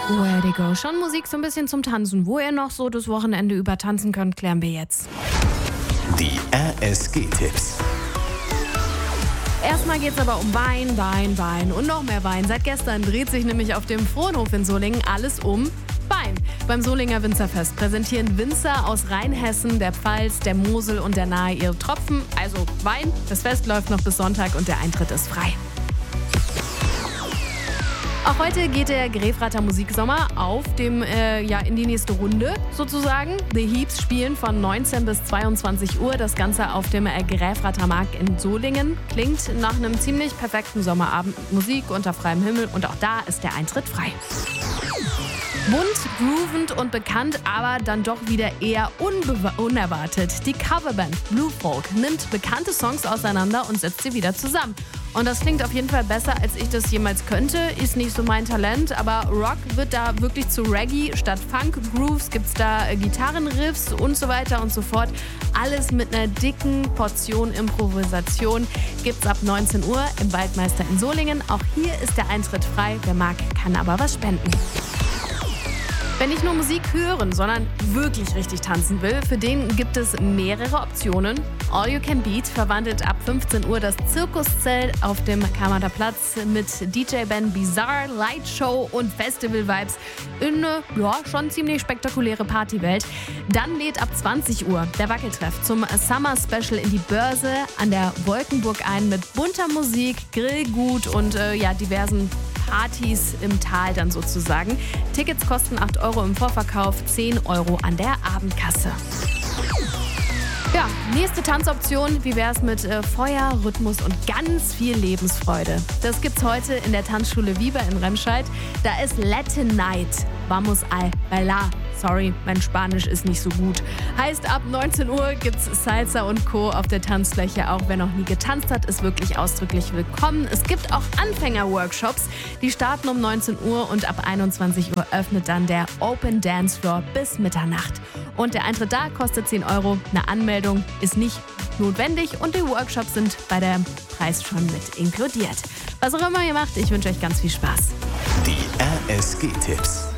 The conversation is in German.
Where they go. Schon Musik so ein bisschen zum Tanzen. Wo ihr noch so das Wochenende über tanzen könnt, klären wir jetzt. Die RSG-Tipps. Erstmal geht's aber um Wein, Wein, Wein und noch mehr Wein. Seit gestern dreht sich nämlich auf dem Frohnhof in Solingen alles um Wein. Beim Solinger Winzerfest präsentieren Winzer aus Rheinhessen, der Pfalz, der Mosel und der Nahe ihre Tropfen, also Wein. Das Fest läuft noch bis Sonntag und der Eintritt ist frei. Auch heute geht der Grefrather Musiksommer auf dem, in die nächste Runde sozusagen. The Heaps spielen von 19 bis 22 Uhr. Das Ganze auf dem Grefrather Markt in Solingen. Klingt nach einem ziemlich perfekten Sommerabend mit Musik unter freiem Himmel und auch da ist der Eintritt frei. Bunt, groovend und bekannt, aber dann doch wieder eher unerwartet. Die Coverband Blue Folk nimmt bekannte Songs auseinander und setzt sie wieder zusammen. Und das klingt auf jeden Fall besser, als ich das jemals könnte. Ist nicht so mein Talent, aber Rock wird da wirklich zu Reggae. Statt Funk-Grooves gibt's da Gitarrenriffs und so weiter und so fort. Alles mit einer dicken Portion Improvisation gibt's ab 19 Uhr im Waldmeister in Solingen. Auch hier ist der Eintritt frei. Wer mag, kann aber was spenden. Wer nicht nur Musik hören, sondern wirklich richtig tanzen will, für den gibt es mehrere Optionen. All You Can Beat verwandelt ab 15 Uhr das Zirkuszelt auf dem Karmader Platz mit DJ-Band Bizarre, Lightshow und Festival-Vibes in eine schon ziemlich spektakuläre Partywelt. Dann lädt ab 20 Uhr der Wackeltreff zum Summer Special in die Börse an der Wolkenburg ein mit bunter Musik, Grillgut und diversen Partys im Tal dann sozusagen. Tickets kosten 8 Euro im Vorverkauf, 10 Euro an der Abendkasse. Ja, nächste Tanzoption, wie wär's mit Feuer, Rhythmus und ganz viel Lebensfreude. Das gibt's heute in der Tanzschule Viva in Remscheid. Da ist Latin Night, Vamos al bailar. Sorry, mein Spanisch ist nicht so gut. Heißt, ab 19 Uhr gibt's Salsa und Co. auf der Tanzfläche. Auch wer noch nie getanzt hat, ist wirklich ausdrücklich willkommen. Es gibt auch Anfänger-Workshops. Die starten um 19 Uhr und ab 21 Uhr öffnet dann der Open Dance Floor bis Mitternacht. Und der Eintritt da kostet 10 Euro. Eine Anmeldung ist nicht notwendig und die Workshops sind bei dem Preis schon mit inkludiert. Was auch immer ihr macht, ich wünsche euch ganz viel Spaß. Die RSG-Tipps.